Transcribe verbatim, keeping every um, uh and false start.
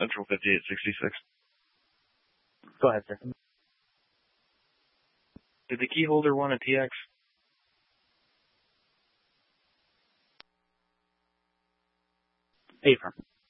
Central fifty-eight sixty-six. Go ahead, sir. Did the key holder want a T X? Affirm.